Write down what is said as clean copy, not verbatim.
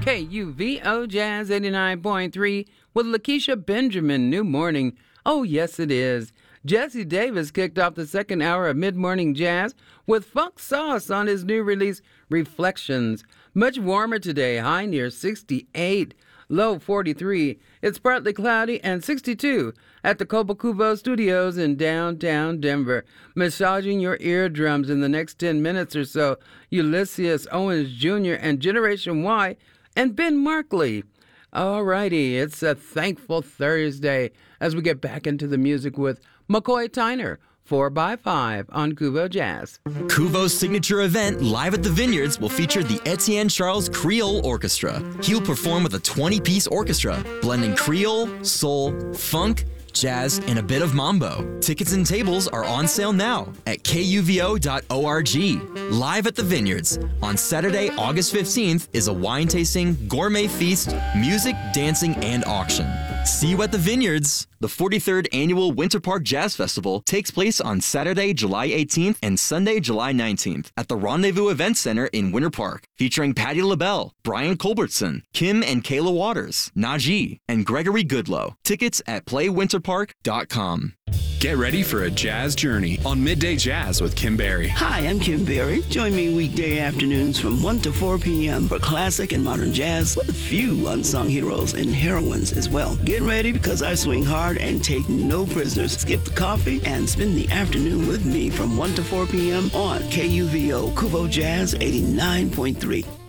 KUVO Jazz 89.3 with Lakeisha Benjamin. New morning. Oh, yes, it is. Jesse Davis kicked off the second hour of mid-morning jazz with Funk Sauce on his new release, Reflections. Much warmer today, high near 68, low 43. It's partly cloudy and 62 at the Cobo Studios in downtown Denver. Massaging your eardrums in the next 10 minutes or so, Ulysses Owens Jr. and Generation Y and Ben Markley. Alrighty, it's a thankful Thursday as we get back into the music with McCoy Tyner, 4x5 on Kuvo Jazz. Kuvo's signature event, Live at the Vineyards, will feature the Etienne Charles Creole Orchestra. He'll perform with a 20-piece orchestra, blending Creole, soul, funk, jazz, and a bit of mambo. Tickets and tables are on sale now at kuvo.org. Live at the Vineyards on Saturday, August 15th is a wine tasting, gourmet feast, music, dancing, and auction. See you at the Vineyards. The 43rd Annual Winter Park Jazz Festival takes place on Saturday, July 18th and Sunday, July 19th at the Rendezvous Event Center in Winter Park, featuring Patti LaBelle, Brian Culbertson, Kim and Kayla Waters, Najee, and Gregory Goodlow. Tickets at playwinterpark.com. Get ready for a jazz journey on Midday Jazz with Kim Berry. Hi, I'm Kim Berry. Join me weekday afternoons from 1 to 4 p.m. for classic and modern jazz with a few unsung heroes and heroines as well. Get ready because I swing hard and take no prisoners. Skip the coffee and spend the afternoon with me from 1 to 4 p.m. on KUVO Kuvo Jazz 89.3.